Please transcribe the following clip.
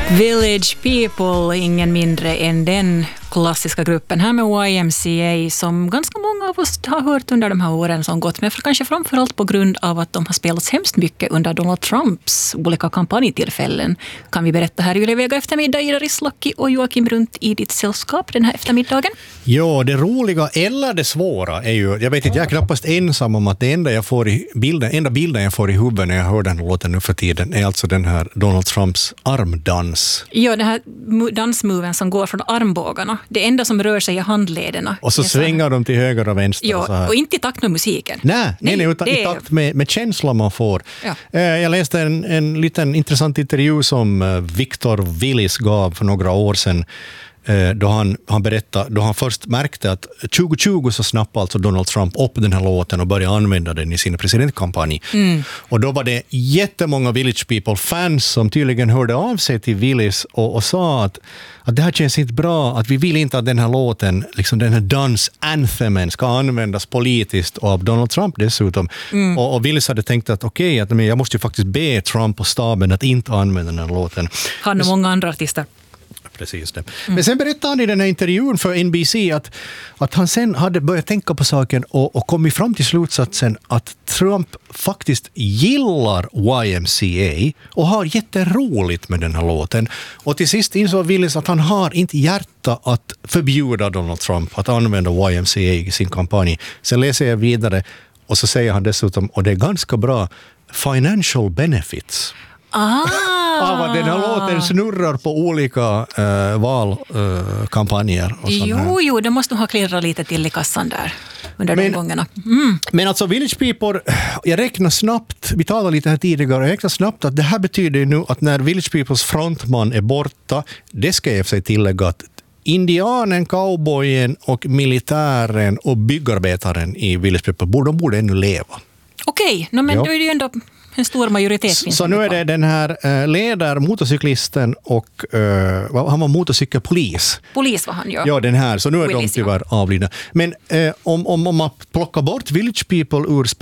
Village People, ingen mindre än den klassiska gruppen här med YMCA som ganska många av oss har hört under de här åren som gått, men kanske framförallt på grund av att de har spelats hemskt mycket under Donald Trumps olika kampanjtillfällen. Kan vi berätta här i Yle-Vega eftermiddag, Ida Rislocki och Joakim Runt i ditt sällskap den här eftermiddagen? Ja, det roliga eller det svåra är ju, jag vet inte, jag är knappast ensam om att det enda bilden jag får i huvudet när jag hör den låten nu för tiden är alltså den här Donald Trumps armdans. Ja, den här dansmoven som går från armbågarna. Det enda som rör sig är handlederna. Och så svänger de till höger och vänster. Ja, och inte i takt med musiken. Nej, utan i takt med känslan man får. Ja. Jag läste en liten intressant intervju som Victor Willis gav för några år sedan. Då han berättade, då han först märkte att 2020 så snappade alltså Donald Trump upp den här låten och började använda den i sin presidentkampanj. Och då var det jättemånga Village People-fans som tydligen hörde av sig till Willis och sa att det här känns inte bra, att vi vill inte att den här låten, liksom den här dance-anthemen ska användas politiskt och av Donald Trump dessutom. Och Willis hade tänkt att okej, att jag måste ju faktiskt be Trump och staben att inte använda den här låten. Han och många andra artister. Precis det. Men sen berättade han i den här intervjun för NBC att han sen hade börjat tänka på saken och kommit fram till slutsatsen att Trump faktiskt gillar YMCA och har jätteroligt med den här låten. Och till sist insåg Willis att han har inte hjärta att förbjuda Donald Trump att använda YMCA i sin kampanj. Sen läser jag vidare och så säger han dessutom, och det är ganska bra, financial benefits. Av att den här låten snurrar på olika valkampanjer. Jo, det måste nog ha klirrat lite till i kassan där under de gångerna. Men alltså Village People, jag räknar snabbt, vi talade lite här tidigare, jag räknar snabbt att det här betyder nu att när Village Peoples frontman är borta, det ska jag sig tillägga att indianen, cowboyen och militären och byggarbetaren i Village People, de borde ännu leva. Okej, men då är det ju ändå en stor majoritet. Så nu är det den här motorcyklisten och han var motorcykelpolis. Polis var han, ja. Ja, den här. Så nu är Willis, de tyvärr avlidna. Men om man plockar bort Village People ur